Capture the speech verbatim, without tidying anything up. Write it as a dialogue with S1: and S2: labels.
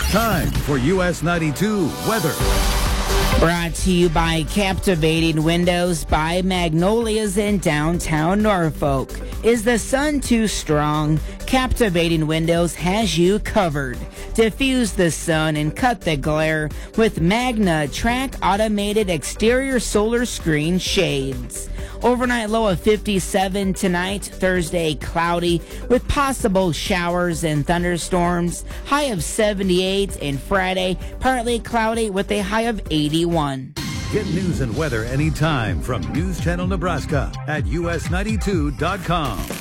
S1: Time for U S ninety-two weather.
S2: Brought to you by Captivating Windows by Magnolias in downtown Norfolk. Is the sun too strong? Captivating Windows has you covered. Diffuse the sun and cut the glare with Magna Track Automated Exterior Solar Screen Shades. Overnight low of fifty-seven tonight, Thursday cloudy with possible showers and thunderstorms. High of seventy-eight, and Friday partly cloudy with a high of eighty-one.
S1: Get news and weather anytime from News Channel Nebraska at U S ninety-two dot com.